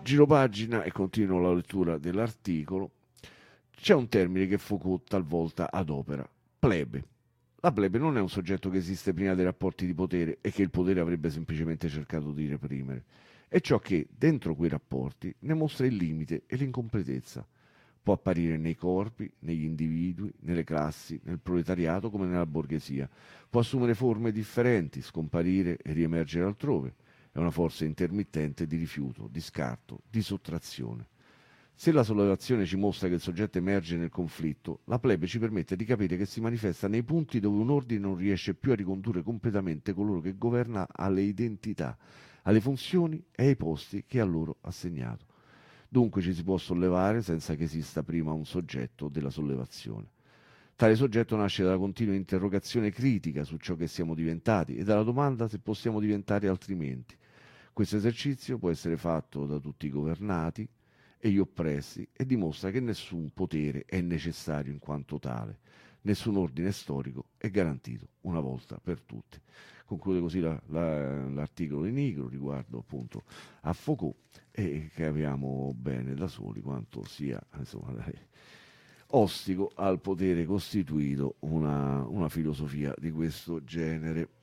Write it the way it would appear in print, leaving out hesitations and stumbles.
Giro pagina e continuo la lettura dell'articolo. C'è un termine che Foucault talvolta adopera: plebe. La plebe non è un soggetto che esiste prima dei rapporti di potere e che il potere avrebbe semplicemente cercato di reprimere. È ciò che, dentro quei rapporti, ne mostra il limite e l'incompletezza. Può apparire nei corpi, negli individui, nelle classi, nel proletariato come nella borghesia. Può assumere forme differenti, scomparire e riemergere altrove. È una forza intermittente di rifiuto, di scarto, di sottrazione. Se la sollevazione ci mostra che il soggetto emerge nel conflitto, la plebe ci permette di capire che si manifesta nei punti dove un ordine non riesce più a ricondurre completamente coloro che governa alle identità, alle funzioni e ai posti che è a loro assegnato. Dunque ci si può sollevare senza che esista prima un soggetto della sollevazione. Tale soggetto nasce dalla continua interrogazione critica su ciò che siamo diventati e dalla domanda se possiamo diventare altrimenti. Questo esercizio può essere fatto da tutti i governati e gli oppressi e dimostra che nessun potere è necessario in quanto tale, nessun ordine storico è garantito una volta per tutti. Conclude così l'articolo di Nigro riguardo appunto a Foucault, e capiamo bene da soli quanto sia, insomma, ostico al potere costituito una filosofia di questo genere.